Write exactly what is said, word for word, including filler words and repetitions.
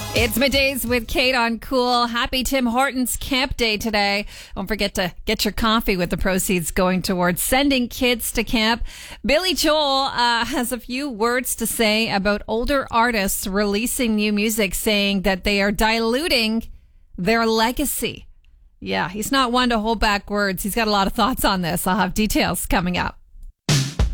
It's Middays with Kate on Cool. Happy Tim Hortons Camp Day today. Don't forget to get your coffee with the proceeds going towards sending kids to camp. Billy Joel uh, has a few words to say about older artists releasing new music, saying that they are diluting their legacy. Yeah, he's not one to hold back words. He's got a lot of thoughts on this. I'll have details coming up.